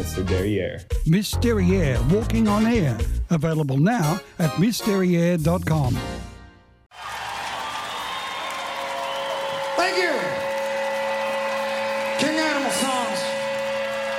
Mr. Derriere. Miss Derriere, Walking on Air. Available now at missderriere.com. Thank you.